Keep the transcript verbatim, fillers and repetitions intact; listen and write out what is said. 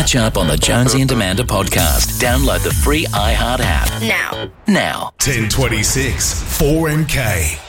Catch up on the Jonesy and Amanda podcast. Download the free iHeart app. Now. Now. ten twenty-six, four M K.